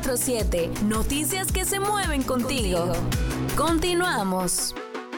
24/7. Noticias que se mueven contigo. Continuamos.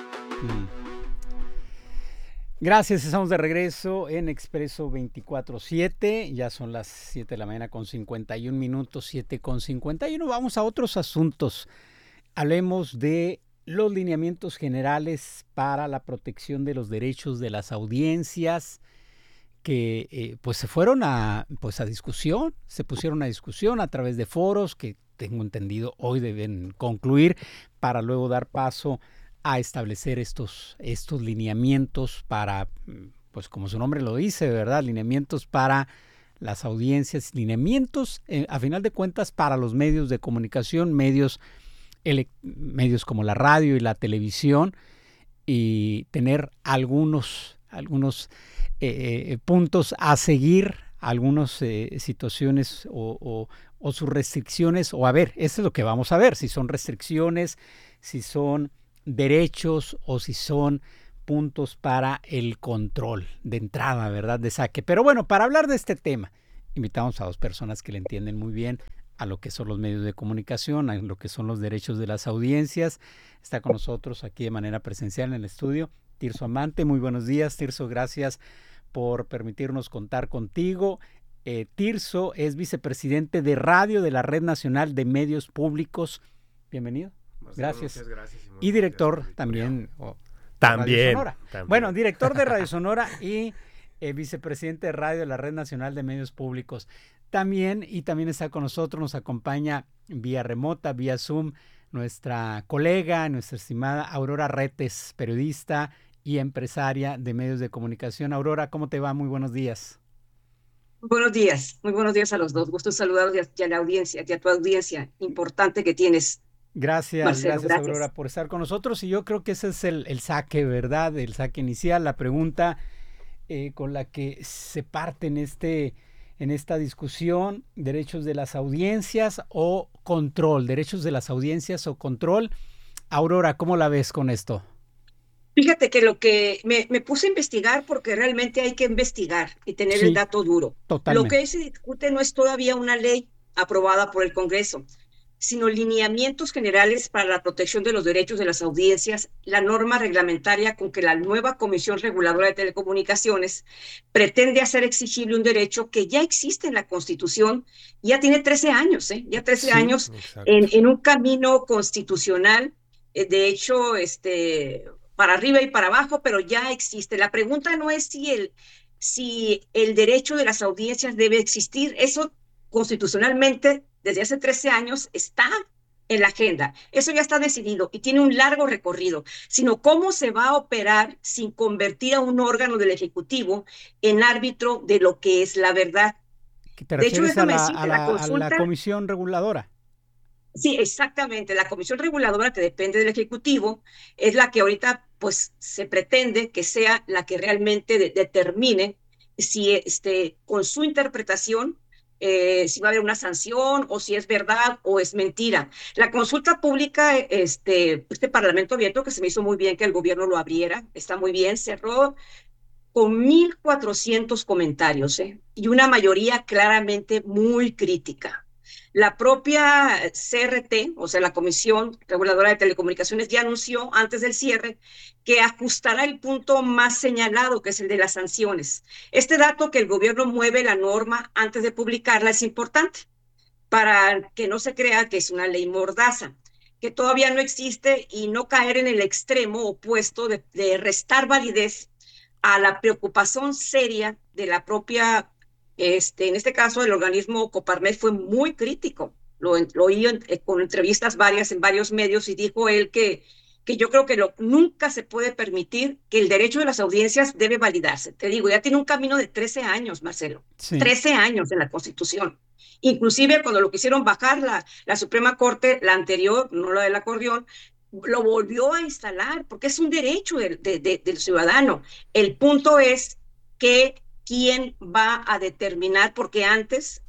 Gracias, estamos de regreso en Expreso 24/7. Ya son las 7 de la mañana con 51 minutos, 7:51. Vamos a otros asuntos. Hablemos de los lineamientos generales para la protección de los derechos de las audiencias que pues se fueron a discusión, se pusieron a discusión a través de foros que tengo entendido hoy deben concluir para luego dar paso a establecer estos lineamientos para, pues como su nombre lo dice, ¿verdad? Lineamientos para las audiencias, lineamientos a final de cuentas para los medios de comunicación, medios como la radio y la televisión, y tener algunos puntos a seguir, algunas situaciones o sus restricciones, o a ver, eso es lo que vamos a ver, si son restricciones, si son derechos o si son puntos para el control de entrada, ¿verdad? De saque. Pero bueno, para hablar de este tema, invitamos a dos personas que le entienden muy bien a lo que son los medios de comunicación, a lo que son los derechos de las audiencias. Está con nosotros aquí de manera presencial en el estudio Tirso Amante. Muy buenos días, Tirso, gracias por permitirnos contar contigo. Tirso es vicepresidente de radio de la Red Nacional de Medios Públicos. Bienvenido. Gracias. Muchas gracias. Y director también. Radio Sonora. Bueno, director de Radio Sonora y vicepresidente de radio de la Red Nacional de Medios Públicos. También está con nosotros, nos acompaña vía remota, vía Zoom, nuestra colega, nuestra estimada Aurora Retes, periodista y empresaria de medios de comunicación. Aurora, ¿cómo te va? Muy buenos días. Muy buenos días a los dos. Gusto saludarlos y a la audiencia, y a tu audiencia importante que tienes. Gracias, Marcelo, gracias Aurora por estar con nosotros, y yo creo que ese es el saque, ¿verdad? El saque inicial, la pregunta con la que se parte en esta discusión: derechos de las audiencias o control, derechos de las audiencias o control. Aurora, ¿cómo la ves con esto? Fíjate que lo que me puse a investigar, porque realmente hay que investigar y tener el dato duro. Totalmente. Lo que hoy se discute no es todavía una ley aprobada por el Congreso, sino lineamientos generales para la protección de los derechos de las audiencias, la norma reglamentaria con que la nueva Comisión Reguladora de Telecomunicaciones pretende hacer exigible un derecho que ya existe en la Constitución, ya tiene 13 años, ya 13 años en un camino constitucional, de hecho, para arriba y para abajo, pero ya existe. La pregunta no es si el derecho de las audiencias debe existir, eso constitucionalmente desde hace 13 años está en la agenda. Eso ya está decidido y tiene un largo recorrido, sino cómo se va a operar sin convertir a un órgano del Ejecutivo en árbitro de lo que es la verdad. ¿Te refieres a la Comisión Reguladora? Sí, exactamente. La Comisión Reguladora, que depende del Ejecutivo, es la que ahorita pues se pretende que sea la que realmente determine si con su interpretación si va a haber una sanción o si es verdad o es mentira. La consulta pública, este Parlamento abierto, que se me hizo muy bien que el gobierno lo abriera, está muy bien, cerró con 1,400 comentarios, y una mayoría claramente muy crítica. La propia CRT, o sea, la Comisión Reguladora de Telecomunicaciones, ya anunció antes del cierre que ajustará el punto más señalado, que es el de las sanciones. Este dato, que el gobierno mueve la norma antes de publicarla, es importante para que no se crea que es una ley mordaza, que todavía no existe, y no caer en el extremo opuesto de restar validez a la preocupación seria de la propia, en este caso el organismo Coparmex fue muy crítico, lo oí con entrevistas varias en varios medios, y dijo él que yo creo que nunca se puede permitir que el derecho de las audiencias debe validarse. Te digo, ya tiene un camino de 13 años, Marcelo, sí. 13 años en la Constitución. Inclusive cuando lo quisieron bajar la Suprema Corte, la anterior, no la del acordeón, lo volvió a instalar, porque es un derecho del ciudadano. El punto es que quién va a determinar, porque antes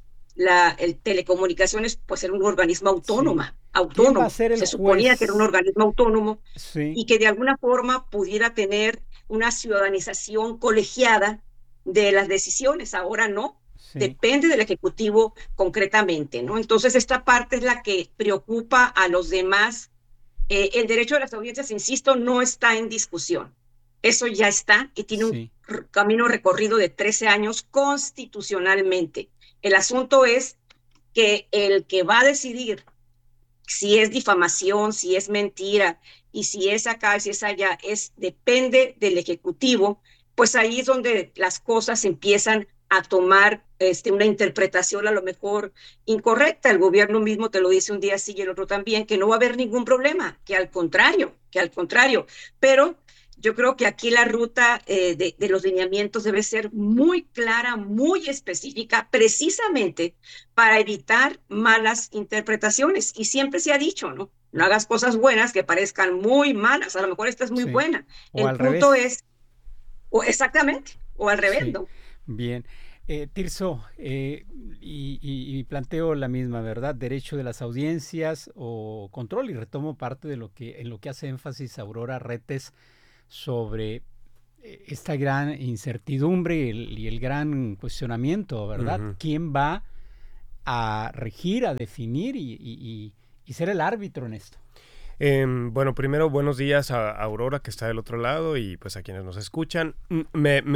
el telecomunicaciones pues era un organismo autónomo. Sí. ¿Quién va a ser el Se suponía juez? Que era un organismo autónomo, sí. Y que de alguna forma pudiera tener una ciudadanización colegiada de las decisiones. Ahora no. depende del Ejecutivo concretamente, ¿no? Entonces, esta parte es la que preocupa a los demás. El derecho de las audiencias, insisto, no está en discusión. Eso ya está y tiene un camino recorrido de 13 años constitucionalmente. El asunto es que el que va a decidir si es difamación, si es mentira, y si es acá, y si es allá, depende del Ejecutivo, pues ahí es donde las cosas empiezan a tomar una interpretación a lo mejor incorrecta. El gobierno mismo te lo dice un día sí y el otro también, que no va a haber ningún problema, que al contrario. Pero yo creo que aquí la ruta de los lineamientos debe ser muy clara, muy específica, precisamente para evitar malas interpretaciones. Y siempre se ha dicho, ¿no? No hagas cosas buenas que parezcan muy malas, a lo mejor esta es muy buena. O el punto es, exactamente, o al revés, ¿no? Bien. Tirso, y planteo la misma, ¿verdad? Derecho de las audiencias o control, y retomo parte de en lo que hace énfasis Aurora Retes sobre esta gran incertidumbre y el gran cuestionamiento, ¿verdad? Uh-huh. ¿Quién va a regir, a definir y ser el árbitro en esto? Bueno, primero, buenos días a Aurora, que está del otro lado, y pues a quienes nos escuchan. Me